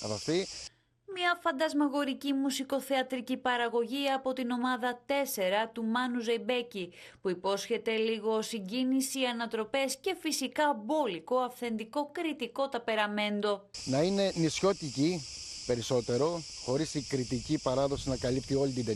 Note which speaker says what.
Speaker 1: από αυτή.
Speaker 2: Μια φαντασμαγορική μουσικοθεατρική παραγωγή από την ομάδα 4 του Μάνου Ζεϊμπέκη, που υπόσχεται λίγο συγκίνηση, ανατροπές και φυσικά μπόλικο, αυθεντικό, κριτικό ταπεραμέντο.
Speaker 1: Να είναι νησιώτικη περισσότερο, χωρίς η κριτική παράδοση να καλύπτει όλη την ταινία.